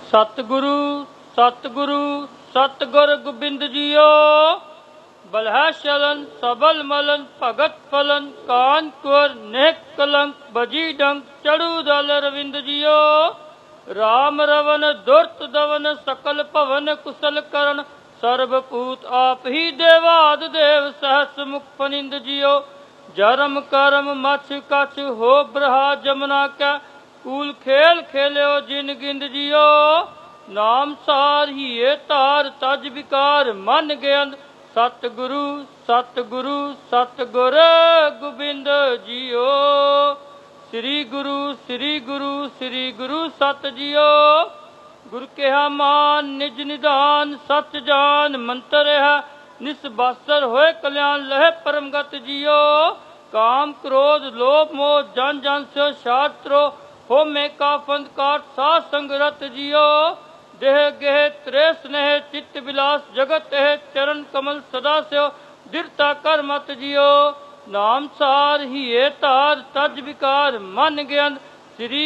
सतगुरु सतगुरु सतगुर गोबिंद जियो। बलह शलन सबल मलन भगत फलन कान कुर नेक कलंक बजी डंक चढ़ू दल रविंद जियो। राम रवन दुर्त दवन सकल भवन कुशल करण सर्वपूत आप ही देवाद देव सहस मुख फनिंद जियो। जरम करम मछ कछ हो ब्रहा जमुना कै कूल खेल खेल्यो जिन गिंद जियो। नाम सार हिए तार तज विकार मन गेंद सतगुरु सतगुरु सतगुर गोबिंद जियो। श्री गुरु श्री गुरु श्री गुरु सत जियो। गुरु केहा मान निज निधान सच जान मंत्र है निस्बासर होए कल्याण लह परमगत जियो। काम क्रोध लोभ मोह जन जन से शास्त्रो हो में का फंद काट सा संगरत जियो। देह गेह त्रे स्नेह चित्त विलास जगत है चरण कमल सदा से दृढ़ता कर मत जियो। नाम सार ही तार तज विकार मन ज्ञान श्री